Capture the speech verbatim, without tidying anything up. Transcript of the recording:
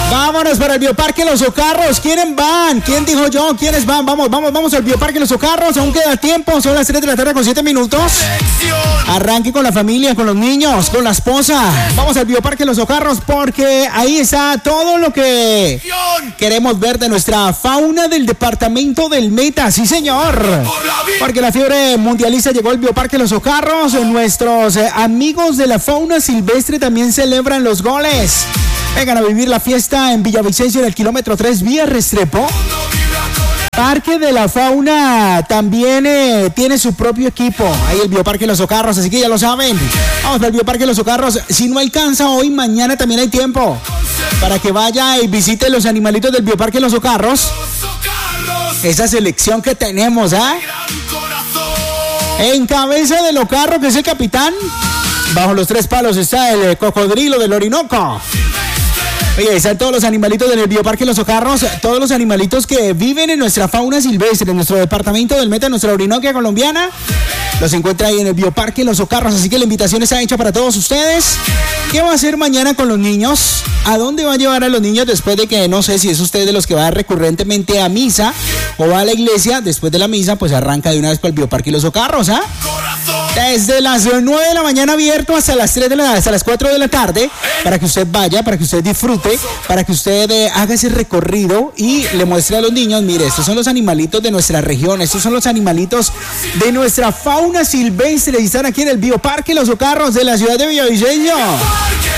Vámonos para el Bioparque Los Ocarros. ¿Quiénes van? ¿Quién dijo yo? ¿Quiénes van? Vamos, vamos, vamos al Bioparque Los Ocarros. Aún queda tiempo. Son las tres de la tarde con siete minutos. Arranque con la familia, con los niños, con la esposa. Vamos al Bioparque Los Ocarros porque ahí está todo lo que queremos ver de nuestra fauna del departamento del Meta. Sí, señor. Porque la fiebre mundialista llegó al Bioparque Los Ocarros. Nuestros eh, amigos de la fauna silvestre también celebran los goles. Vengan a vivir la fiesta en Villavicencio en el kilómetro tres vía Restrepo. Parque de la Fauna también eh, tiene su propio equipo. Ahí el Bioparque Los Ocarros, así que ya lo saben. Vamos al Bioparque Los Ocarros. Si no alcanza hoy, mañana también hay tiempo para que vaya y visite los animalitos del Bioparque Los Ocarros. Esa selección que tenemos, ¿ah? ¿eh? En cabeza del Ocarro, que es el capitán, bajo los tres palos está el cocodrilo del Orinoco. Oye, están todos los animalitos del Bioparque Los Ocarros, todos los animalitos que viven en nuestra fauna silvestre, en nuestro departamento del Meta, en nuestra Orinoquia colombiana. Los encuentra ahí en el Bioparque Los Ocarros, así que la invitación está hecha para todos ustedes. ¿Qué va a hacer mañana con los niños? ¿A dónde va a llevar a los niños después de que, no sé si es usted de los que va recurrentemente a misa o va a la iglesia? Después de la misa, pues arranca de una vez para el Bioparque Los Ocarros, ¿ah? Desde las nueve de la mañana abierto hasta las tres de la hasta las cuatro de la tarde, para que usted vaya, para que usted disfrute, para que usted eh, haga ese recorrido y le muestre a los niños, mire, estos son los animalitos de nuestra región, estos son los animalitos de nuestra fauna silvestre y están aquí en el Bioparque Los Ocarros de la ciudad de Villavicencio.